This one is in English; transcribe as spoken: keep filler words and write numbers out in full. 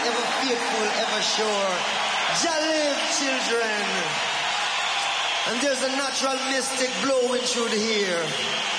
ever faithful, ever sure. Jah live, children. And there's a natural mystic blowing through the air.